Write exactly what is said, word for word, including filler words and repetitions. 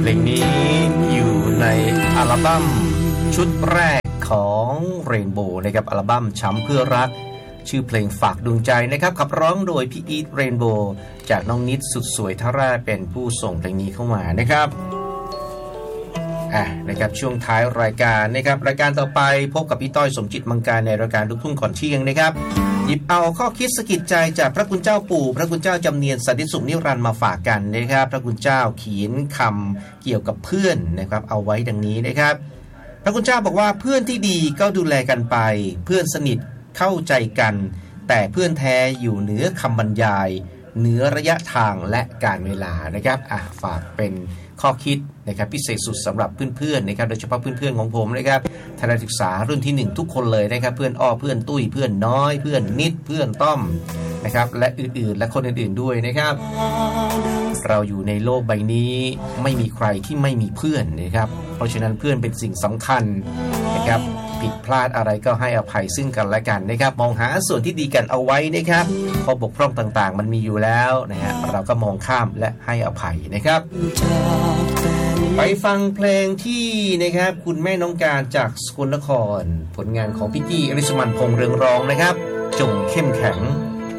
เพลงนี้อยู่ในอัลบั้มชุดแรกของเรนโบว์นะครับอัลบั้มช้ำเพื่อรักชื่อเพลงฝากดวงใจนะครับขับร้องโดยพี่อีทเรนโบว์จากน้องนิดสุดสวยทาร่าเป็นผู้ส่งเพลงนี้เข้ามานะครับอ่ะนะครับช่วงท้ายรายการนะครับรายการต่อไปพบกับพี่ต้อยสมจิตมังการในรายการลูกทุ่งก่อนเที่ยงนะครับหยิบเอาข้อคิดสะกิดใจจากพระคุณเจ้าปู่พระคุณเจ้าจำเนียนสันติสุขนิรันดร์มาฝากกันนะครับพระคุณเจ้าเขียนคำเกี่ยวกับเพื่อนนะครับเอาไว้ดังนี้นะครับพระคุณเจ้าบอกว่าเพื่อนที่ดีก็ดูแลกันไปเพื่อนสนิทเข้าใจกันแต่เพื่อนแท้อยู่เหนือคำบรรยายเหนือระยะทางและการเวลานะครับอ่ะฝากเป็นข้อคิดนะครับพิเศษสุดสำหรับเพื่อนๆนะครับโดยเฉพาะเพื่อนๆของผมนะครับทัศนศึกษารุ่นที่หนึ่งทุกคนเลยนะครับเพื่อนอ้อเพื่อนตุ้ยเพื่อนน้อยเพื่อนนิดเพื่อนต้อมนะครับและอื่นๆและคนอื่นๆด้วยนะครับเราอยู่ในโลกใบนี้ไม่มีใครที่ไม่มีเพื่อนนะครับเพราะฉะนั้นเพื่อนเป็นสิ่งสำคัญนะครับผิดพลาดอะไรก็ให้อภัยซึ่งกันและกันนะครับมองหาส่วนที่ดีกันเอาไว้นะครับข้อบกพร่องต่างๆมันมีอยู่แล้วนะฮะเราก็มองข้ามและให้อภัยนะครับไปฟังเพลงที่นะครับคุณแม่น้องการจากสกลนครผลงานของพี่กี้อริสมันพงษ์เรืองรองนะครับจงเข้มแข็ง